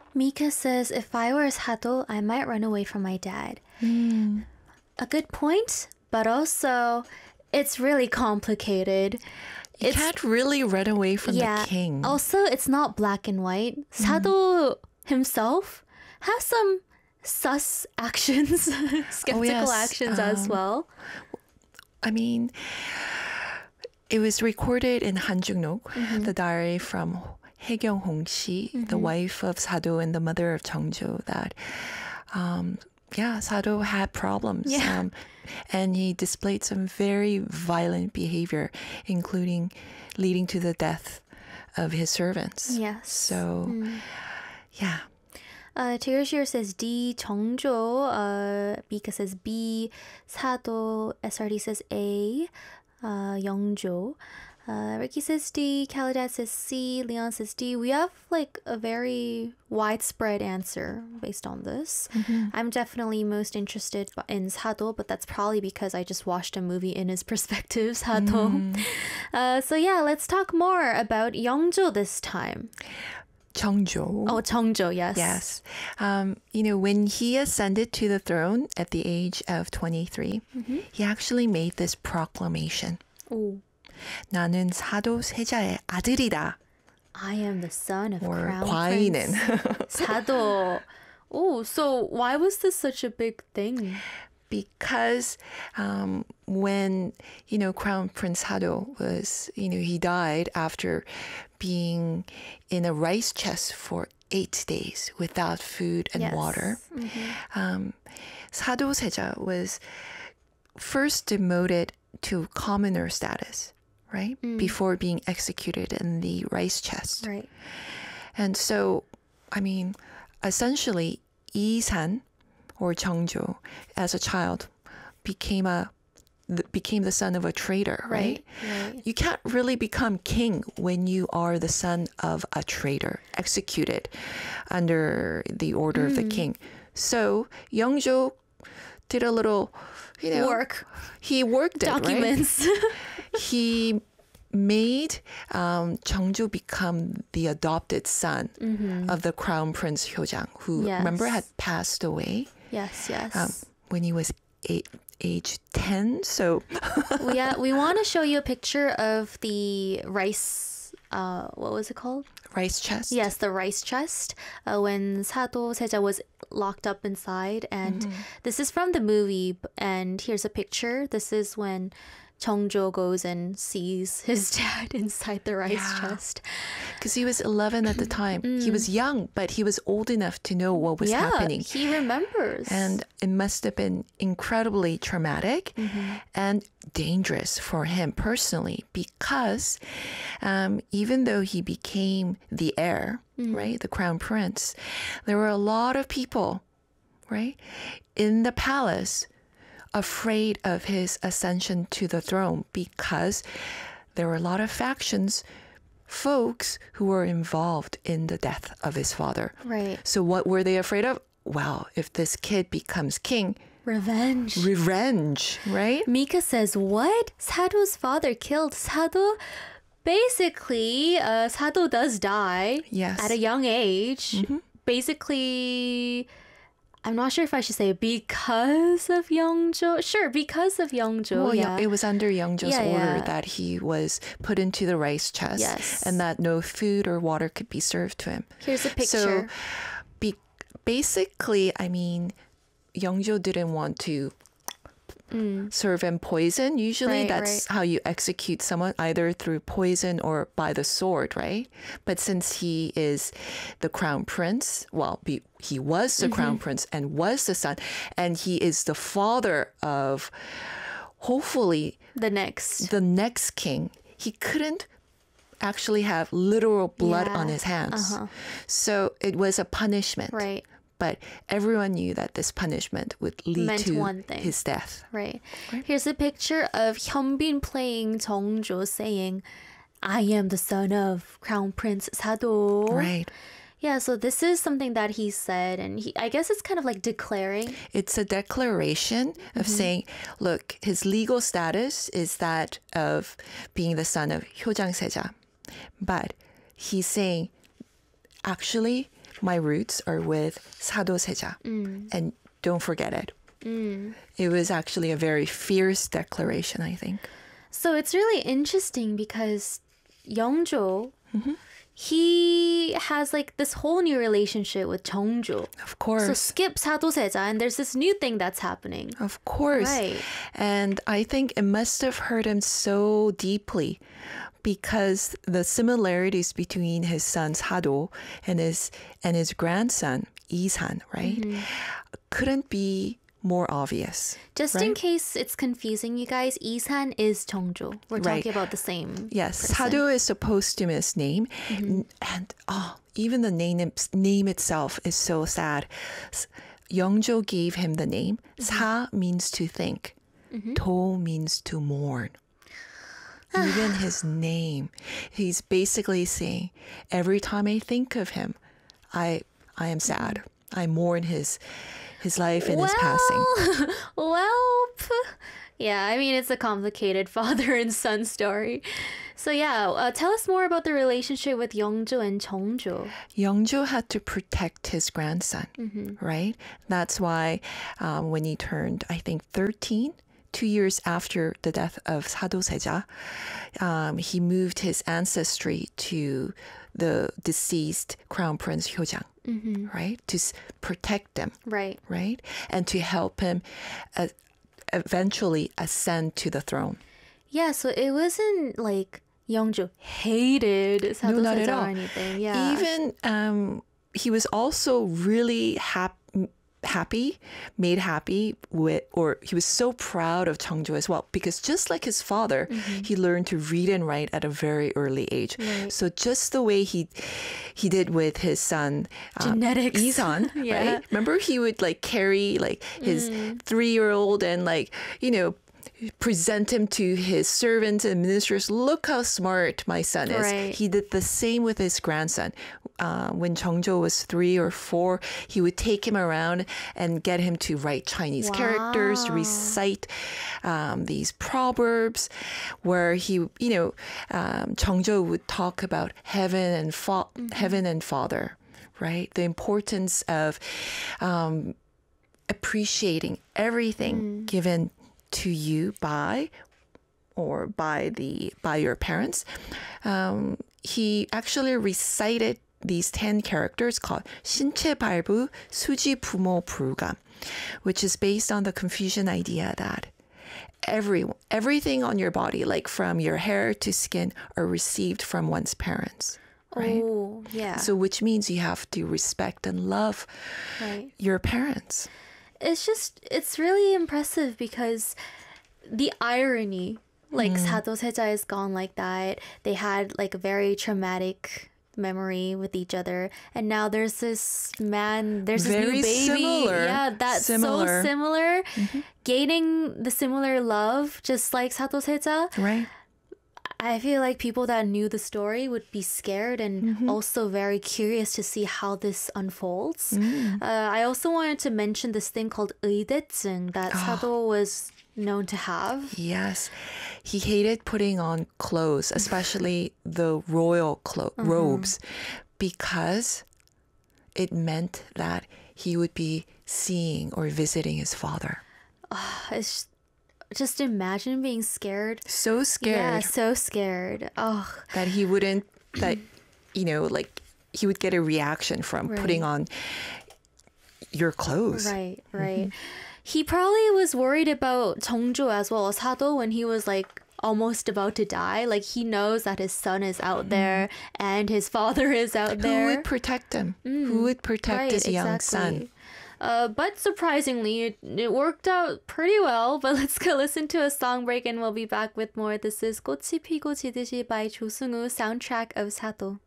Mika says, if I were Sado, I might run away from my dad. A good point, but also it's really complicated. You can't really run away from the king. Also, it's not black and white. Sado himself has some sus actions, skeptical actions as well. I mean, it was recorded in Hanjungnok, the diary from Haegyong Hong-si, the wife of Sado and the mother of Jeongjo, that Sado had problems. And he displayed some very violent behavior, including leading to the death of his servants. Yes. So, Tearshir says D, Jeongjo, Mika says B, Sado, SRD says A, Yeongjo. Ricky says D, Khalidad says C, Leon says D. We have like a very widespread answer based on this. I'm definitely most interested in Sado, but that's probably because I just watched a movie in his perspective, Sado. So yeah, let's talk more about Yeongjo this time. Jeongjo. Oh, Jeongjo, yes. Yes. When he ascended to the throne at the age of 23, he actually made this proclamation. Ooh. 나는 사도 세자의 아들이다. I am the son of or Crown 과인은. Prince Sado. Oh, so why was this such a big thing? Because when, Crown Prince Sado was, he died after being in a rice chest for 8 days without food and water. Sado 세자 was first demoted to commoner status, right? Before being executed in the rice chest. Right. And so, essentially, Isan or Jeongjo, as a child, became the son of a traitor, right? You can't really become king when you are the son of a traitor, executed under the order of the king. So Yeongjo did a little, work. He worked documents. It, right? He made Jeongjo become the adopted son of the Crown Prince Hyojang, who remember had passed away. Yes. When he was age 10. So we want to show you a picture of the rice. What was it called? Rice chest. Yes, the rice chest. When Sado Seja was locked up inside, and this is from the movie. And here's a picture. This is when Jeongjo goes and sees his dad inside the rice chest. Because he was 11 at the time. He was young, but he was old enough to know what was happening. He remembers. And it must have been incredibly traumatic and dangerous for him personally, because even though he became the heir, right, the crown prince, there were a lot of people, right, in the palace afraid of his ascension to the throne, because there were a lot of factions, folks who were involved in the death of his father. Right. So what were they afraid of? Well, if this kid becomes king, Revenge, right? Mika says, what? Sado's father killed Sado? Basically, Sado does die at a young age. Basically, I'm not sure if I should say because of Yeongjo. Sure, because of Yeongjo. Well, it was under Yeongjo's order that he was put into the rice chest and that no food or water could be served to him. Here's a picture. So basically, Yeongjo didn't want to serve him poison. Usually that's how you execute someone, either through poison or by the sword, right? But since he is the crown prince, he was the crown prince and was the son, and he is the father of hopefully the next king, he couldn't actually have literal blood on his hands. So it was a punishment. Right. But everyone knew that this punishment would lead to his death. Right. Here's a picture of Hyunbin playing Jeongjo saying, I am the son of Crown Prince Sado. Right. Yeah, so this is something that he said, and I guess it's kind of like declaring. It's a declaration of saying, look, his legal status is that of being the son of Hyojang Seja. But he's saying, actually, my roots are with 사도세자. And don't forget it. It was actually a very fierce declaration, I think. So it's really interesting because Yeongjo, he has like this whole new relationship with Jeongjo. Of course. So skip 사도세자 and there's this new thing that's happening. Of course. Right. And I think it must have hurt him so deeply because the similarities between his son Sado and his grandson Isan, right, couldn't be more obvious. Just in case it's confusing, you guys, Isan is Jeongjo. We're Right. talking about the same. Yes, person. Sado is a posthumous name, and even the name itself is so sad. Yeongjo gave him the name. Sa means to think. Do means to mourn. Even his name, he's basically saying, every time I think of him, I am sad. I mourn his life and his passing. Yeah, I mean, it's a complicated father and son story. So yeah, tell us more about the relationship with Yeongjo and Jeongjo. Yeongjo had to protect his grandson, right? That's why when he turned, I think, 13, 2 years after the death of 사도세자, he moved his ancestry to the deceased Crown Prince Hyojang, right? To protect them, Right. right? And to help him eventually ascend to the throne. Yeah, so it wasn't like Yeongjo hated No, not at 사도세자 all. or anything. Yeah. Even he was also really made happy with, or he was so proud of Jeongjo as well, because just like his father, he learned to read and write at a very early age. Right. So just the way he did with his son, Genetics. Isan, Yeah. right? Remember, he would like carry like his 3-year-old and like, present him to his servants and ministers. Look how smart my son is. Right. He did the same with his grandson. When Jeongjo was 3 or 4, he would take him around and get him to write Chinese characters, recite these proverbs, where he, Jeongjo would talk about heaven and Father, right? The importance of appreciating everything given to you by your parents. He actually recited these 10 characters called 신체 발부 수지 부모 불감, which is based on the Confucian idea that everything on your body, like from your hair to skin, are received from one's parents. Right? Oh, yeah. So which means you have to respect and love Right. your parents. It's really impressive because the irony, like 사도세자 is gone like that. They had like a very traumatic memory with each other, and now there's this man, there's this Very new baby, similar. yeah, that's Similar. so similar, gaining the similar love, just like 사도세자. Right? I feel like people that knew the story would be scared and also very curious to see how this unfolds. I also wanted to mention this thing called 의대증 that Sado was known to have. Yes. He hated putting on clothes, especially the royal robes, because it meant that he would be seeing or visiting his father. It's just imagine being scared. So Yeah, scared so scared. Oh, that he wouldn't, like he would get a reaction from Right. putting on your clothes. right, right. He probably was worried about Jeongjo as well as Sado when he was like almost about to die. Like he knows that his son is out there and his father is out Who there. would protect him? Who would protect his young son? But surprisingly, it worked out pretty well. But let's go listen to a song break and we'll be back with more. This is 꽃이 피고 지듯이 by 조승우, soundtrack of 사도.